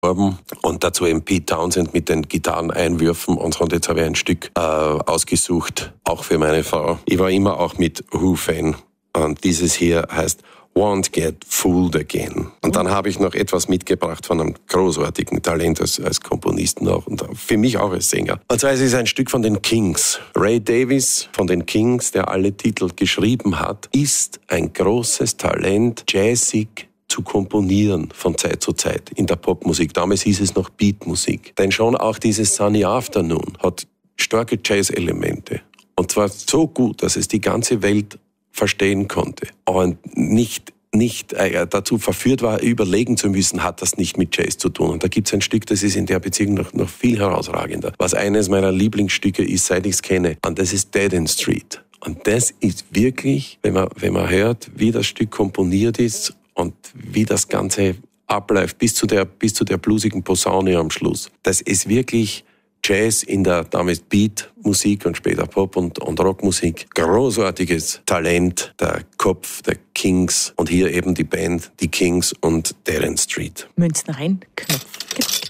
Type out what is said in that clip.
und dazu eben Pete Townsend mit den Gitarreneinwürfen und so. Und jetzt habe ich ein Stück ausgesucht, auch für meine Frau. Ich war immer auch mit Who-Fan und dieses hier heißt Won't Get Fooled Again. Und dann habe ich noch etwas mitgebracht von einem großartigen Talent als Komponisten auch und für mich auch als Sänger. Und zwar ist es ein Stück von den Kings. Ray Davies von den Kings, der alle Titel geschrieben hat, ist ein großes Talent, jazzig zu komponieren von Zeit zu Zeit in der Popmusik. Damals hieß es noch Beatmusik. Denn schon auch dieses Sunny Afternoon hat starke Jazz-Elemente. Und zwar so gut, dass es die ganze Welt verstehen konnte. Aber nicht dazu verführt war, überlegen zu müssen, hat das nicht mit Jazz zu tun. Und da gibt es ein Stück, das ist in der Beziehung noch viel herausragender. Was eines meiner Lieblingsstücke ist, seit ich es kenne. Und das ist Dead End Street. Und das ist wirklich, wenn man hört, wie das Stück komponiert ist und wie das Ganze abläuft, bis zu der bluesigen Posaune am Schluss. Das ist wirklich Jazz in der damals Beat-Musik und später Pop- und Rockmusik. Großartiges Talent, der Kopf der Kings und hier eben die Band, die Kings und Dead End Street. Münzen rein, Knopf gedrückt.